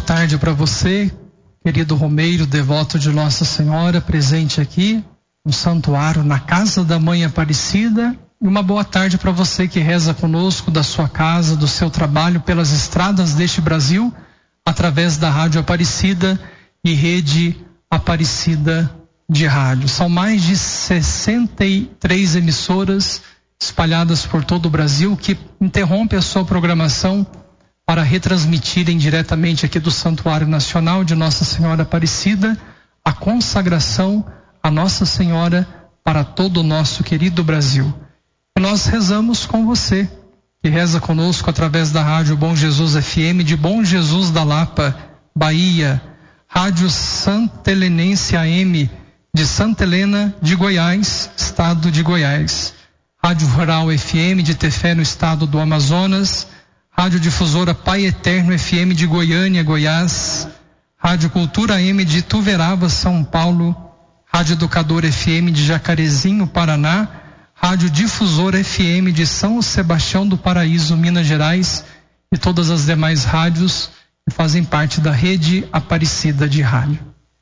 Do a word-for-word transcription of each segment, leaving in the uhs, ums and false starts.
tarde para você, querido Romeiro, devoto de Nossa Senhora, presente aqui no santuário, na casa da Mãe Aparecida. E uma boa tarde para você que reza conosco da sua casa, do seu trabalho, pelas estradas deste Brasil, através da Rádio Aparecida e Rede Aparecida de Rádio. São mais de sessenta e três emissoras espalhadas por todo o Brasil que interrompem a sua programação para retransmitirem diretamente aqui do Santuário Nacional de Nossa Senhora Aparecida a consagração a Nossa Senhora para todo o nosso querido Brasil. E nós rezamos com você, que reza conosco através da Rádio Bom Jesus F M de Bom Jesus da Lapa, Bahia, Rádio Santa Helenense A M de Santa Helena de Goiás, estado de Goiás, Rádio Rural F M de Tefé, no estado do Amazonas, Rádio Difusora Pai Eterno F M de Goiânia, Goiás, Rádio Cultura A M de Tuverava, São Paulo, Rádio Educador F M de Jacarezinho, Paraná, Rádio Difusora F M de São Sebastião do Paraíso, Minas Gerais, e todas as demais rádios que fazem parte da Rede Aparecida de Rádio.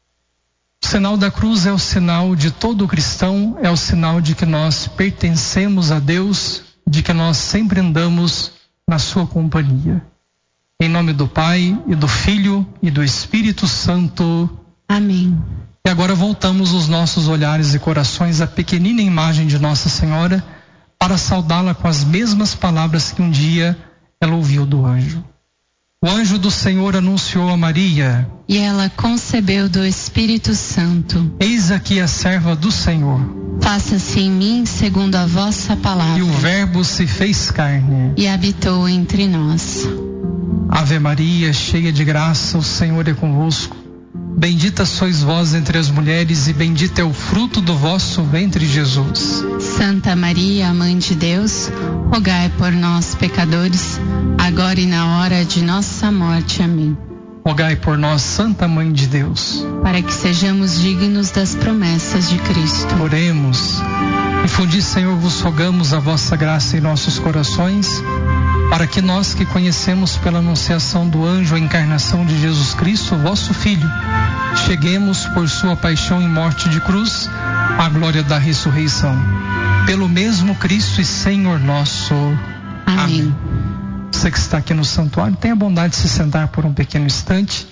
O sinal da cruz é o sinal de todo cristão, é o sinal de que nós pertencemos a Deus, de que nós sempre andamos na sua companhia. Em nome do Pai, e do Filho, e do Espírito Santo. Amém. E agora voltamos os nossos olhares e corações à pequenina imagem de Nossa Senhora para saudá-la com as mesmas palavras que um dia ela ouviu do anjo. O anjo do Senhor anunciou a Maria, e ela concebeu do Espírito Santo. Eis aqui a serva do Senhor. Faça-se em mim segundo a vossa palavra. E o Verbo se fez carne e habitou entre nós. Ave Maria, cheia de graça, o Senhor é convosco. Bendita sois vós entre as mulheres, e bendito é o fruto do vosso ventre, Jesus. Santa Maria, Mãe de Deus, rogai por nós, pecadores, agora e na hora de nossa morte. Amém. Rogai por nós, Santa Mãe de Deus, para que sejamos dignos das promessas de Cristo. Oremos. Infundi, Senhor, vos rogamos a vossa graça em nossos corações, para que nós que conhecemos pela anunciação do anjo a encarnação de Jesus Cristo, vosso Filho, cheguemos por sua paixão e morte de cruz à glória da ressurreição. Pelo mesmo Cristo e Senhor nosso. Amém. Amém. Você que está aqui no santuário, tenha a bondade de se sentar por um pequeno instante.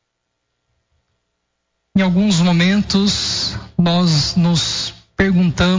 Em alguns momentos, nós nos perguntamos